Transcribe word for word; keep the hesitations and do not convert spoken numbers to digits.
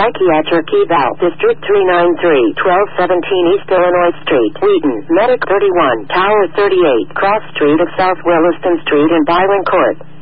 Psychiatric Eval, District three ninety-three, twelve seventeen East Illinois Street, Wheaton, Medic thirty-one, Tower thirty-eight, Cross Street of South Williston Street and Byron Court.